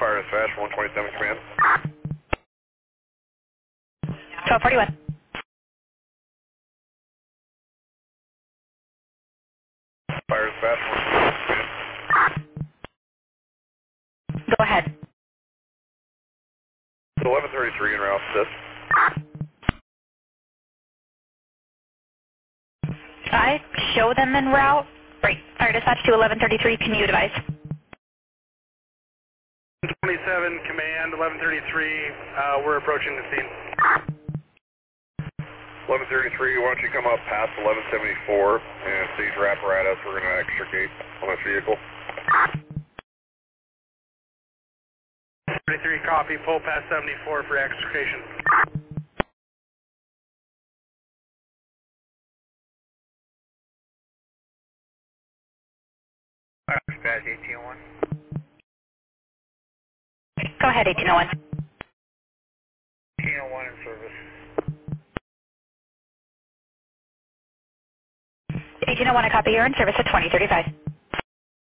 Fire dispatch, 127 command. 1241. Fire dispatch, 127 command. Go ahead. 1133 en route, assist. I show them en route. Right. Fire dispatch to 1133. Can you advise? 27 command, 1133, we're approaching the scene. 1133, why don't you come up past 1174 and stage your apparatus, we're going to extricate on this vehicle. 33, copy, pull past 74 for extrication. Dispatch 1801. Go ahead, 1801. 1801 in service. 1801, I copy. You're in service at 2035.